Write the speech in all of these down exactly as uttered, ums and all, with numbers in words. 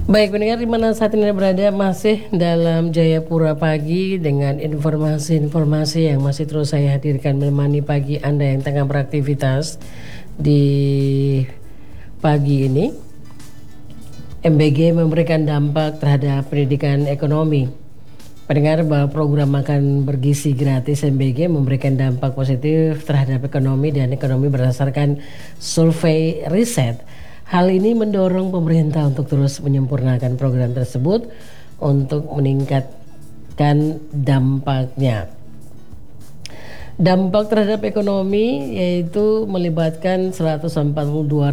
Baik pendengar di mana saat ini berada, masih dalam Jayapura Pagi dengan informasi-informasi yang masih terus saya hadirkan menemani pagi Anda yang tengah beraktivitas di pagi ini. M B G memberikan dampak terhadap pendidikan ekonomi. Pendengar bahwa program makan bergizi gratis M B G memberikan dampak positif terhadap ekonomi dan ekonomi berdasarkan survei riset. Hal ini mendorong pemerintah untuk terus menyempurnakan program tersebut untuk meningkatkan dampaknya. Dampak terhadap ekonomi yaitu melibatkan seratus empat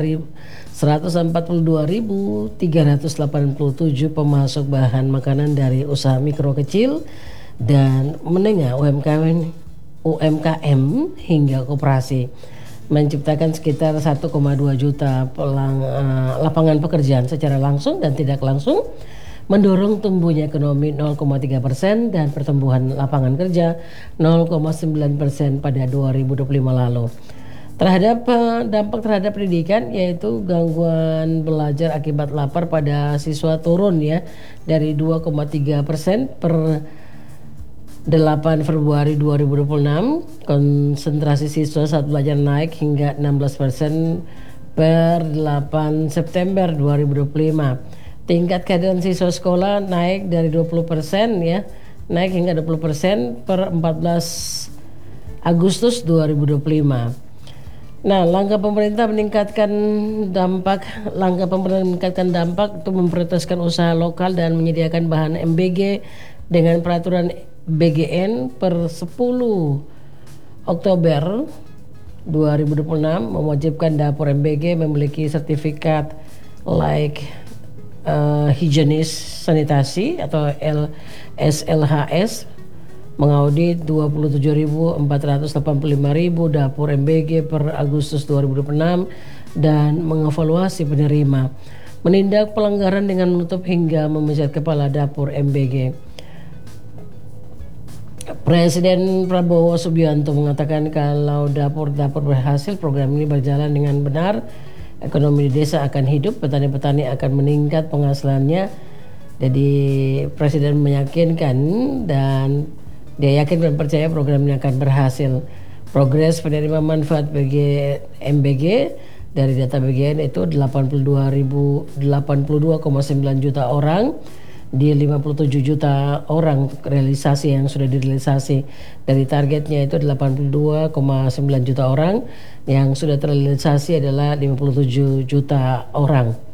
puluh dua ribu tiga ratus delapan puluh tujuh pemasok bahan makanan dari usaha mikro kecil dan menengah U M K M, U M K M hingga koperasi, menciptakan sekitar satu koma dua juta pelang, uh, lapangan pekerjaan secara langsung dan tidak langsung, mendorong tumbuhnya ekonomi nol koma tiga persen dan pertumbuhan lapangan kerja nol koma sembilan persen pada dua ribu dua puluh lima lalu. Terhadap uh, dampak terhadap pendidikan yaitu gangguan belajar akibat lapar pada siswa turun ya dari dua koma tiga persen per delapan Februari dua ribu dua puluh enam, konsentrasi siswa saat belajar naik hingga enam belas persen per delapan September dua ribu dua puluh lima. Tingkat kehadiran siswa sekolah naik dari dua puluh persen ya, naik hingga dua puluh persen per empat belas Agustus dua ribu dua puluh lima. Nah, langkah pemerintah meningkatkan dampak, langkah pemerintah meningkatkan dampak untuk memprioritaskan usaha lokal dan menyediakan bahan M B G dengan peraturan B G N per sepuluh Oktober dua ribu dua puluh enam mewajibkan dapur M B G memiliki sertifikat like uh, higienis sanitasi atau S L H S, mengaudit dua puluh tujuh ribu empat ratus delapan puluh lima ribu dapur M B G per Agustus dua ribu dua puluh enam dan mengevaluasi penerima, menindak pelanggaran dengan menutup hingga memecat kepala dapur M B G. Presiden Prabowo Subianto mengatakan kalau dapur-dapur berhasil, program ini berjalan dengan benar, ekonomi di desa akan hidup, petani-petani akan meningkat penghasilannya. Jadi Presiden meyakinkan dan dia yakin dan percaya program ini akan berhasil. Progres penerima manfaat B G M B G dari data B G N itu delapan puluh dua koma sembilan juta orang di lima puluh tujuh juta orang realisasi yang sudah direalisasi. Dari targetnya itu delapan puluh dua koma sembilan juta orang, yang sudah terrealisasi adalah lima puluh tujuh juta orang.